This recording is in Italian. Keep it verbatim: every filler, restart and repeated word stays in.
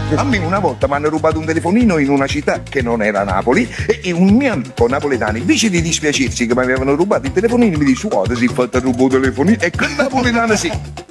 A me una volta mi hanno rubato un telefonino in una città che non era Napoli e un mio amico napoletano, invece di dispiacersi che mi avevano rubato il telefonino, mi dice: guarda, si è fatto rubare il telefonino. E quel napoletano sì.